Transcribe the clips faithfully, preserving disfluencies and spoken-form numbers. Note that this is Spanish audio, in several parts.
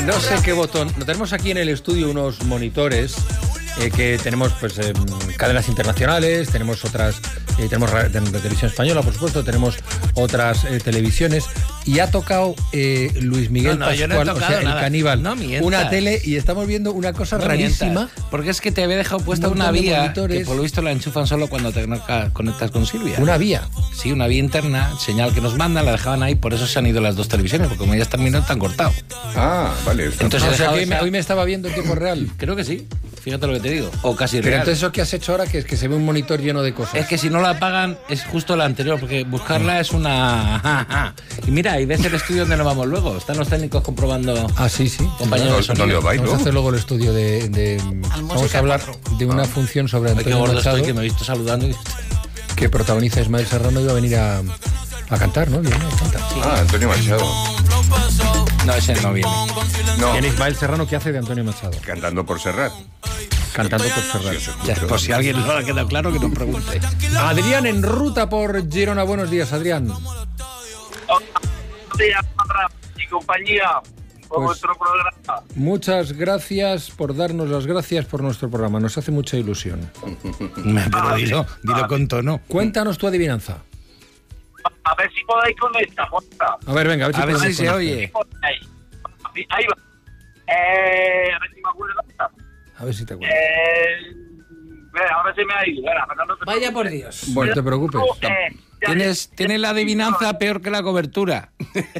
No sé qué botón. No, tenemos aquí en el estudio unos monitores eh, que tenemos pues eh, cadenas internacionales, tenemos otras, eh, tenemos de, de televisión española, por supuesto, tenemos otras eh, televisiones y ha tocado eh, Luis Miguel no, no, Pascual, yo no he tocado o sea, nada. el caníbal, No mientas. una tele y estamos viendo una cosa No rarísima. mientas, porque es que te había dejado puesta Un una montón de vía monitores. que por lo visto la enchufan solo cuando te conectas con Silvia. Una vía. Sí, una vía interna, señal que nos mandan, la dejaban ahí, por eso se han ido las dos televisiones, porque como ya están terminado, están cortado. Ah, vale. está- Entonces, O sea dejado que me- esa- hoy me estaba viendo en tiempo real. Creo que sí, fíjate lo que te digo. O casi Pero real. entonces eso que has hecho ahora, que es que se ve un monitor lleno de cosas. Es que si no la apagan es justo la anterior, porque buscarla es una... Y mira, y ves el estudio donde nos vamos luego. Están los técnicos comprobando... Ah, sí, sí. Compañeros de sonido. ¿Dónde os vais, Vamos a no? hacer luego el estudio de... de- vamos a hablar de una función sobre Ay, qué Antonio gordo Machado estoy, que me he visto saludando. y- que protagoniza Ismael Serrano y va a venir a, a cantar, ¿no? Viene a cantar. Ah, Antonio Machado. No, ese no viene. No, Viene Ismael Serrano, ¿qué hace de Antonio Machado? cantando por Serrat. Cantando por Serrano. Sí, eso Ya, escucho. por si a alguien no le ha quedado claro, que nos pregunte. Adrián en ruta por Girona. Buenos días, Adrián. días, y compañía, por Pues- vuestro programa. Muchas gracias por darnos las gracias por nuestro programa. Nos hace mucha ilusión. Pero dilo, dilo con tono. Cuéntanos tu adivinanza. A ver si podáis con esta, porfa. A ver, venga, a ver si, A ver podemos si se conocer. oye. Ahí, ahí va. Eh, a ver si me acuerdo. A ver si te acuerdas. Eh, ve, ahora se me ha ido. Venga, pero no te Vaya por Dios. Bueno, no te preocupes. Eh, ya- Tienes, tienes la adivinanza peor que la cobertura.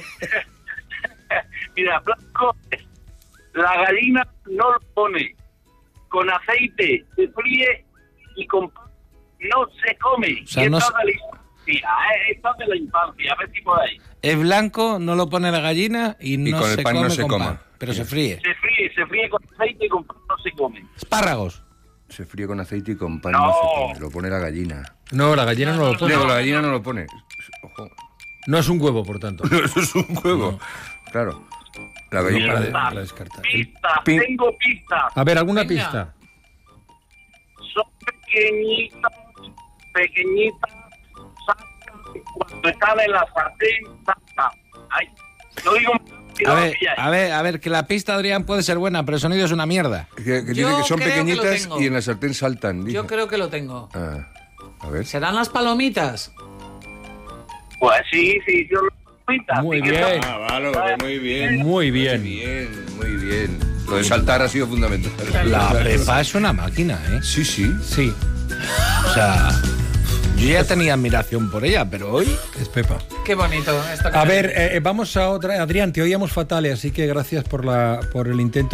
Mira, Blanco, la gallina no lo pone. Con aceite se fríe y con pan no se come. O sea, y no esto se- de la infancia, eh, esto de la infancia, a ver si podáis. Es blanco, no lo pone la gallina y no con el se pan no come se con coma. pan. Pero se fríe. Se fríe, se fríe con aceite y con pan no se come. Espárragos. Se fríe con aceite y con pan No. no se come. Lo pone la gallina. No, la gallina no lo pone. Digo, la gallina no lo pone. Ojo. No es un huevo, por tanto. Eso es un huevo. Claro. La gallina... para, Pista, para descartar. pista, Pi- tengo pista. A ver, ¿alguna Venga. pista? Son pequeñitas, pequeñitas, saltan, cuando están en la sartén, saltan. Ay, no digo... A ver, a ver, a ver, que la pista, Adrián, puede ser buena, pero el sonido es una mierda. Que, que dice Yo que son creo que lo pequeñitas tengo. y en la sartén saltan. Dice. Yo creo que lo tengo. Ah, a ver. ¿Serán las palomitas? Pues sí, sí, yo lo pista. Muy sí que bien. son- Ah, vale, muy bien. Muy bien. Bien, muy bien. Lo de saltar ha sido fundamental. La prepa es una máquina, ¿eh? Sí, sí. Sí, O sea, yo ya tenía admiración por ella, pero hoy... es Pepa. Qué bonito esto que A me- ver, eh, vamos a otra. Adrián, te oíamos fatal, así que gracias por, la, por el intento.